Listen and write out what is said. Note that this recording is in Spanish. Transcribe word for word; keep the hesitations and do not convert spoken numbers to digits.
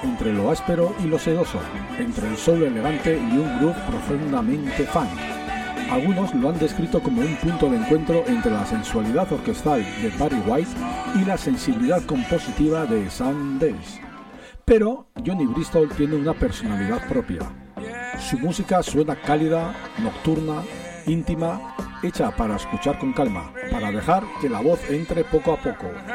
entre lo áspero y lo sedoso, entre el soul elegante y un groove profundamente funk. Algunos lo han descrito como un punto de encuentro entre la sensualidad orquestal de Barry White y la sensibilidad compositiva de Sam Davis. Pero Johnny Bristol tiene una personalidad propia. Su música suena cálida, nocturna, íntima, hecha para escuchar con calma, para dejar que la voz entre poco a poco.